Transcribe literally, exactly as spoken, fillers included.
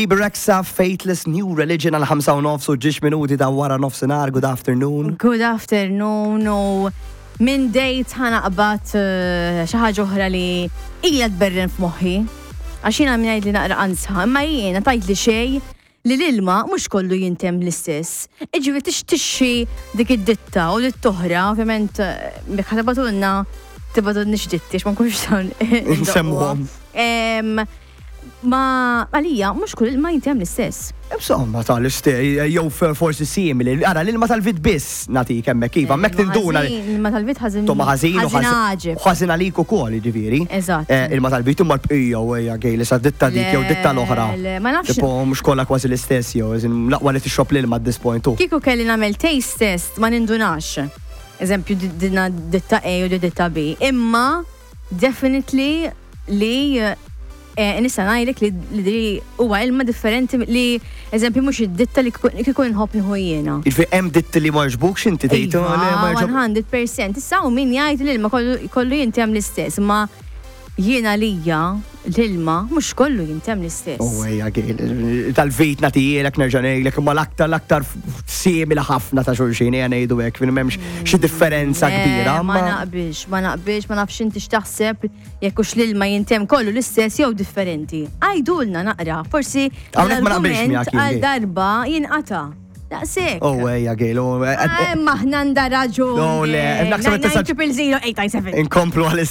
Bebe Rexha, Faithless, New Religion għal ħamsa u nofs u ġiex minuti ta' wara nofsinhar. Good afternoon. Good afternoon. No. Min dejt ħanaqbad xi ħaġa oħra li ilha tberren f'moħħi. Għax jiena mingħajr li naqra ansħa, imma jiena tajt li xejn li l-ilma mhux kollu jintem l-istess. Iġifieri tixtixxi dik id-ditta u lit-toħra, ovvjament bekk ħatabatulna tibgħu nixditti għax ma nkunx dawn. Nsemmuhom. Ma għalija, mux kull il-ma jintem l-istess. Insomma, tal-istess, jew forsi simili. Ara, l-ilma tal-vit biss nati kemmek kif, mek tinduna. Il-ma tal-vit ħazin. Toma ħazin u ħazin. ħazin għalik u kol, ġiviri. Eżatt. Il-ma tal-vit imma l-bqija u għja għej li sa' ditta dik jew ditta l-oħra. Ma nafx. Tipo, mux kolla kważi l-istess jew, laqwa li t-xop l-ilma at-this point tu. Kiku kelli namel taste test, ma nindunax. Eżempju, dinna ditta A u ditta B. Imma, definitely li nista' ngħidlek li di huwa ilma differenti li eżempju mhux id-ditta li kieku nħobb nieħu jiena. Jiġifieri hemm ditti li ma jogħġbukx inti tgħid one hundred percent. Issa hu min jgħid li l-ilma kollu jintem l-istess, ma jiena lija l-ilma mhux kollu jintem l-istess. Oh ejja tal-vit nagħtielek nerġa' ngħidlek imma l-aktar l-aktar simili ħafna ta' xulxin ejja ngħidu hekk fin m'hemmx xi differenza kbira. Ma naqbilx, ma naqbilx, ma nafx inti x'taħseb jekk hux l-ilma jintem kollu l-istess jew differenti. Għajdulna naqra, forsi għal darba jinqata'. Daqsek. Oh, ejja, għejlu. Maħna nda raġun. No, le. nine triple zero eight nine seven. Inkomplu għal